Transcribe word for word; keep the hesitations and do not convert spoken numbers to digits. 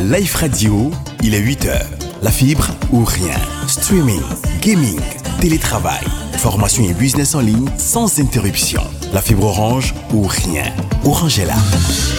Life Radio, il est huit heures. La fibre ou rien. Streaming, gaming, télétravail, formation et business en ligne sans interruption. La fibre Orange ou rien. Orange est là.